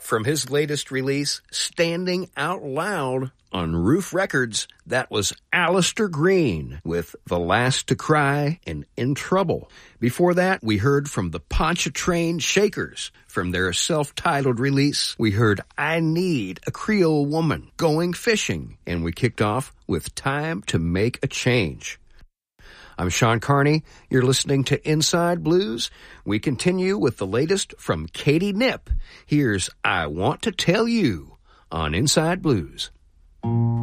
From his latest release, Standing Out Loud, on Roof Records, that was Alistair Green with The Last to Cry and In Trouble. Before that, we heard from the Pontchartrain Shakers. From their self-titled release, we heard I Need a Creole Woman, Going Fishing, and we kicked off with Time to Make a Change. I'm Sean Carney. You're listening to Inside Blues. We continue with the latest from Katie Knipp. Here's I Want to Tell You on Inside Blues.